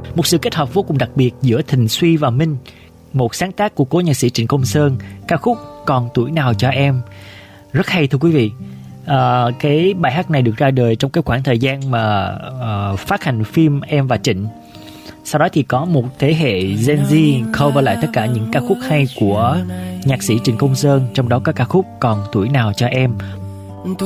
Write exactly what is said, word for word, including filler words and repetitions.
Một sự kết hợp vô cùng đặc biệt giữa Thịnh Suy và Minh, một sáng tác của cố nhạc sĩ Trịnh Công Sơn, ca khúc Còn Tuổi Nào Cho Em. Rất hay thưa quý vị. À, cái bài hát này được ra đời trong cái khoảng thời gian mà uh, phát hành phim Em và Trịnh. Sau đó thì có một thế hệ Gen Z cover lại tất cả những ca khúc hay của nhạc sĩ Trịnh Công Sơn, trong đó có ca khúc Còn Tuổi Nào Cho Em,